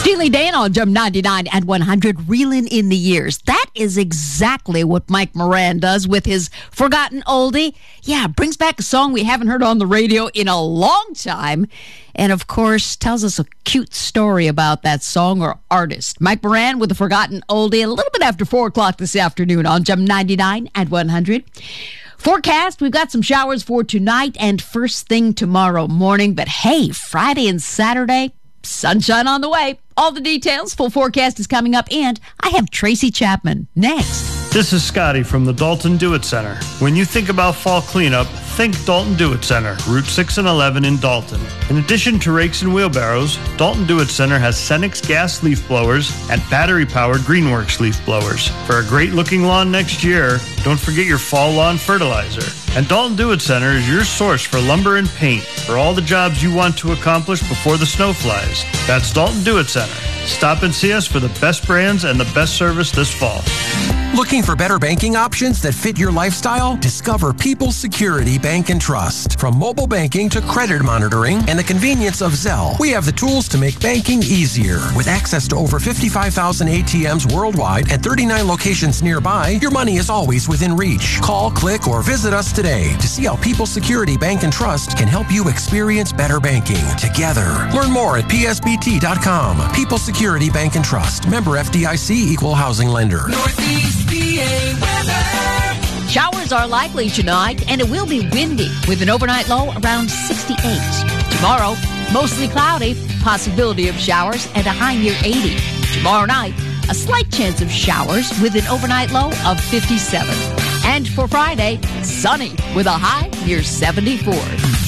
Steely Dan on Jump 99 and 100, reeling in the years. That is exactly what Mike Moran does with his Forgotten Oldie. Yeah, brings back a song we haven't heard on the radio in a long time. And, of course, tells us a cute story about that song or artist. Mike Moran with the Forgotten Oldie a little bit after 4 o'clock this afternoon on Jump 99 and 100. Forecast, we've got some showers for tonight and first thing tomorrow morning. But, hey, Friday and Saturday, sunshine on the way. All the details, full forecast is coming up, and I have Tracy Chapman next. This is Scotty from the Dalton Do-It Center. When you think about fall cleanup, think Dalton Do-It Center, Route 6 and 11 in Dalton. In addition to rakes and wheelbarrows, Dalton Do-It Center has Cenex gas leaf blowers and battery-powered Greenworks leaf blowers. For a great-looking lawn next year, don't forget your fall lawn fertilizer. And Dalton Do-It Center is your source for lumber and paint for all the jobs you want to accomplish before the snow flies. That's Dalton Do-It Center. Stop and see us for the best brands and the best service this fall. Looking for better banking options that fit your lifestyle? Discover People's Security Bank and Trust. From mobile banking to credit monitoring and the convenience of Zelle, we have the tools to make banking easier. With access to over 55,000 ATMs worldwide and 39 locations nearby, your money is always within reach. Call, click, or visit us today to see how People's Security Bank and Trust can help you experience better banking together. Learn more at psbt.com. People's Security Bank and Trust. Member FDIC, Equal Housing Lender. Northeast PA weather. Showers are likely tonight, and it will be windy with an overnight low around 68. Tomorrow, mostly cloudy, possibility of showers and a high near 80. Tomorrow night, a slight chance of showers with an overnight low of 57. And for Friday, sunny with a high near 74.